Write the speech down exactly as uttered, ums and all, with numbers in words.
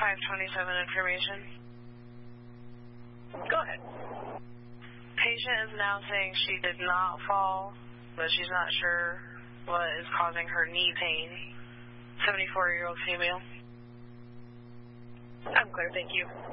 five twenty-seven information. Go ahead. Patient is now saying she did not fall, but she's not sure what is causing her knee pain. seventy-four-year-old female. I'm clear, thank you.